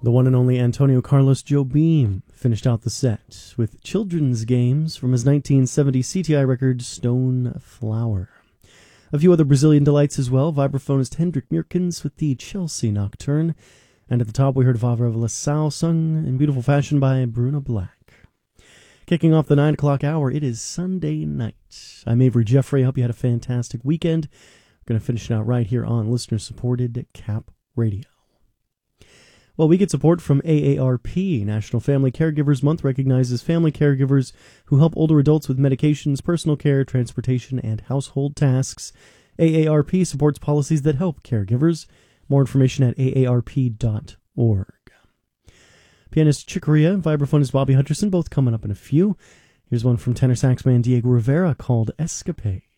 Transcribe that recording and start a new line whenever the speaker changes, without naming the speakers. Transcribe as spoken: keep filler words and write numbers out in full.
The one and only Antonio Carlos Jobim finished out the set with Children's Games from his nineteen seventy C T I record Stone Flower. A few other Brazilian delights as well. Vibraphonist Hendrik Meerkens with the Chelsea Nocturne. And at the top we heard Vavra Lassau sung in beautiful fashion by Bruna Black. Kicking off the nine o'clock hour, it is Sunday night. I'm Avery Jeffrey. I hope you had a fantastic weekend. We're going to finish it out right here on listener-supported Cap Radio. Well, we get support from A A R P. National Family Caregivers Month recognizes family caregivers who help older adults with medications, personal care, transportation, and household tasks. A A R P supports policies that help caregivers. More information at A A R P dot org. Pianist Chick Corea and vibraphonist Bobby Hutcherson, both coming up in a few. Here's one from tenor saxman Diego Rivera called Escapade.